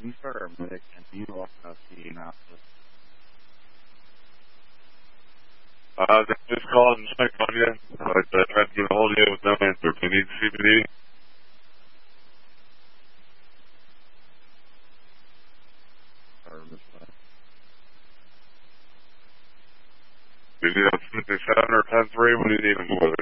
paramedic, and you walk out to Indianapolis. They just called and checked on you. I tried to get a hold of you with no answer. Do you need CBD? Do you need a 57 or 10-3? What do you need them with?